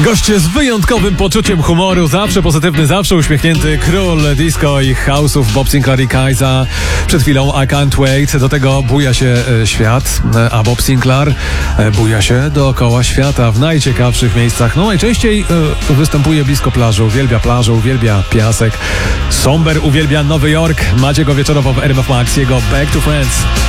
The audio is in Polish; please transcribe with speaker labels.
Speaker 1: Goście z wyjątkowym poczuciem humoru, zawsze pozytywny, zawsze uśmiechnięty, król disco i house'ów Bob Sinclair i Kajza. Przed chwilą I Can't Wait, do tego buja się świat, a Bob Sinclair buja się dookoła świata w najciekawszych miejscach. No najczęściej występuje blisko plaży, uwielbia piasek. Somber uwielbia Nowy Jork. Macie go wieczorowo w RMF Max, jego Back to Friends.